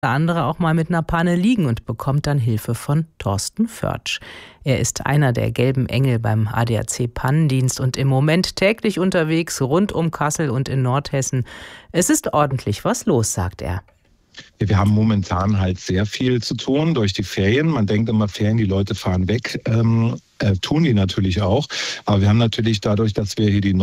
andere auch mal mit einer Panne liegen und bekommt dann Hilfe von Thorsten Förtsch. Er ist einer der gelben Engel beim ADAC Pannendienst und im Moment täglich unterwegs rund um Kassel und in Nordhessen. Es ist ordentlich was los, sagt er. Wir haben momentan halt sehr viel zu tun durch die Ferien. Man denkt immer, Ferien, die Leute fahren weg. Tun die natürlich auch. Aber wir haben natürlich dadurch, dass wir hier die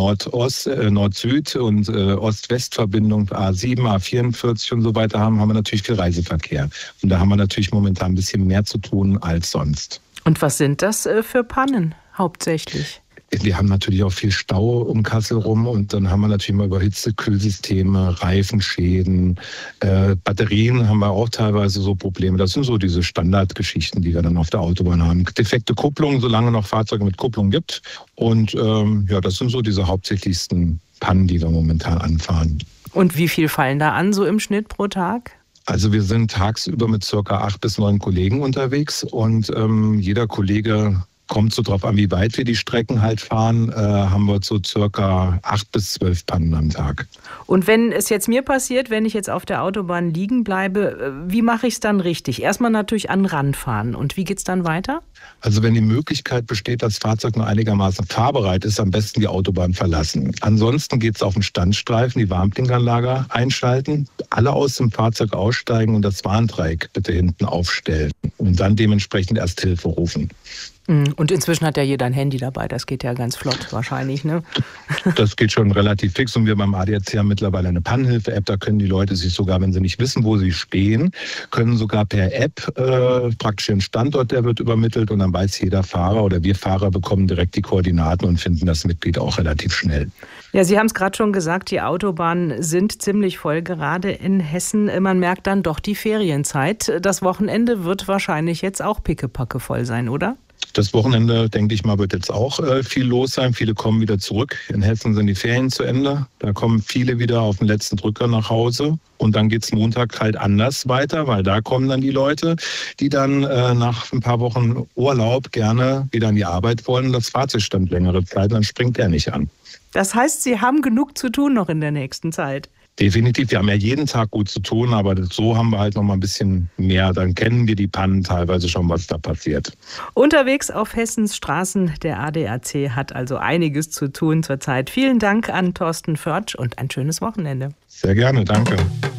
Nord-Süd- und Ost-West-Verbindung A7, A44 und so weiter haben, haben wir natürlich viel Reiseverkehr. Und da haben wir natürlich momentan ein bisschen mehr zu tun als sonst. Und was sind das für Pannen hauptsächlich? Wir haben natürlich auch viel Stau um Kassel rum und dann haben wir natürlich mal überhitzte Kühlsysteme, Reifenschäden, Batterien haben wir auch teilweise so Probleme. Das sind so diese Standardgeschichten, die wir dann auf der Autobahn haben. Defekte Kupplungen, solange noch Fahrzeuge mit Kupplung gibt. Und das sind so diese hauptsächlichsten Pannen, die wir momentan anfahren. Und wie viel fallen da an, so im Schnitt pro Tag? Also wir sind tagsüber mit ca. 8 bis 9 Kollegen unterwegs und jeder Kollege kommt so drauf an, wie weit wir die Strecken halt fahren, haben wir so circa 8 bis 12 Pannen am Tag. Und wenn es jetzt mir passiert, wenn ich jetzt auf der Autobahn liegen bleibe, wie mache ich es dann richtig? Erstmal natürlich an den Rand fahren. Und wie geht es dann weiter? Also wenn die Möglichkeit besteht, dass das Fahrzeug noch einigermaßen fahrbereit ist, am besten die Autobahn verlassen. Ansonsten geht es auf den Standstreifen, die Warnblinkanlage einschalten, alle aus dem Fahrzeug aussteigen und das Warndreieck bitte hinten aufstellen und dann dementsprechend erst Hilfe rufen. Und inzwischen hat ja jeder ein Handy dabei, das geht ja ganz flott wahrscheinlich, ne? Das geht schon relativ fix und wir beim ADAC haben mittlerweile eine Pannenhilfe-App, da können die Leute sich sogar, wenn sie nicht wissen, wo sie stehen, können sogar per App praktisch den Standort, der wird übermittelt und dann weiß jeder Fahrer oder wir Fahrer bekommen direkt die Koordinaten und finden das Mitglied auch relativ schnell. Ja, Sie haben es gerade schon gesagt, die Autobahnen sind ziemlich voll, gerade in Hessen. Man merkt dann doch die Ferienzeit. Das Wochenende wird wahrscheinlich jetzt auch pickepacke voll sein, oder? Das Wochenende, denke ich mal, wird jetzt auch viel los sein. Viele kommen wieder zurück. In Hessen sind die Ferien zu Ende. Da kommen viele wieder auf den letzten Drücker nach Hause. Und dann geht's Montag halt anders weiter, weil da kommen dann die Leute, die dann nach ein paar Wochen Urlaub gerne wieder in die Arbeit wollen. Das Fahrzeug stand längere Zeit, dann springt der nicht an. Das heißt, Sie haben genug zu tun noch in der nächsten Zeit. Definitiv, wir haben ja jeden Tag gut zu tun, aber so haben wir halt noch mal ein bisschen mehr. Dann kennen wir die Pannen teilweise schon, was da passiert. Unterwegs auf Hessens Straßen, der ADAC hat also einiges zu tun zurzeit. Vielen Dank an Thorsten Förtsch und ein schönes Wochenende. Sehr gerne, danke.